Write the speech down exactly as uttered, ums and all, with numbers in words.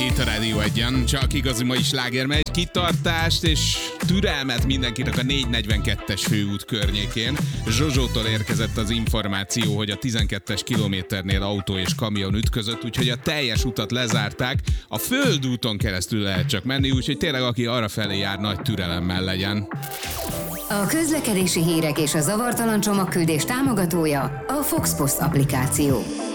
Itt a Rádió Egyen, csak igazi mai sláger megy. Kitartást és türelmet mindenkinek a négyszáznegyvenkettes főút környékén. Zsozsótól érkezett az információ, hogy a tizenkettes kilométernél autó és kamion ütközött, úgyhogy a teljes utat lezárták. A földúton keresztül lehet csak menni, úgyhogy tényleg aki arrafelé jár, nagy türelemmel legyen. A közlekedési hírek és a zavartalan csomagküldés támogatója a Fox Post applikáció.